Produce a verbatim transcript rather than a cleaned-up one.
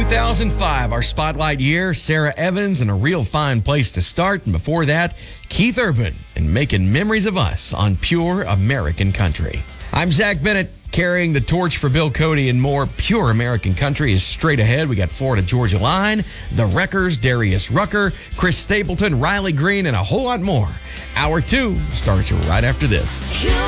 thousand five, our spotlight year. Sarah Evans and A Real Fine Place to Start. And before that, Keith Urban and Making Memories of Us on Pure American Country. I'm Zach Bennett, carrying the torch for Bill Cody and more. Pure American Country is straight ahead. We got Florida Georgia Line, The Wreckers, Darius Rucker, Chris Stapleton, Riley Green, and a whole lot more. Hour two starts right after this.